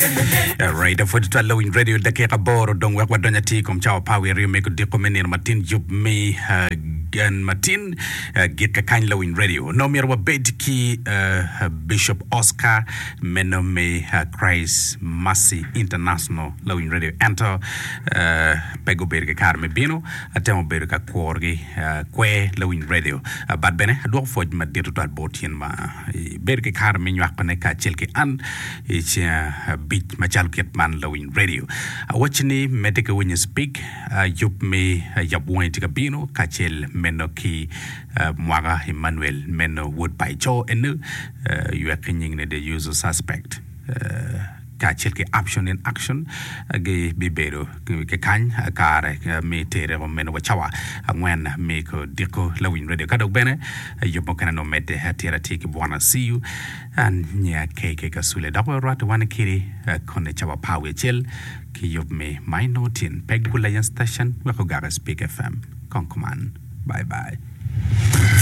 Right, for the Lowing Radio, the Kekabor, don't work with Donati, come chow power, you make a decomen Martin, you may gan Martin, get a kind Lowing Radio. No mere bedki, Bishop Oscar, Menome, Christ, Massey International, Lowing Radio, enter Pego Berga Carme Bino, a Temo Berga Corgi, Que, Lowing Radio, but Bene, I don't forge my dear to that boat in my Berga Carme, Yakaneka, Chelke, and it's a bit Machalket Man Lowing Radio. Watching me, medical when you speak, Yup me, Yabuan Ticabino, Kachel, Menoki, Mwaga, Emmanuel, Meno, Wood by Joe, and you are kenning the usual suspect. Kachelke option in action ge bibero ke kan kare me tere o meno wachawa when make diko Lowing Radio kadok bene you bokana no mete hatira tiki bwana see you and nya keke kasule double rat one kiri kone chawa power chill ki yob me my notin peg bulayan station wako gaga speak FM konkuman bye bye.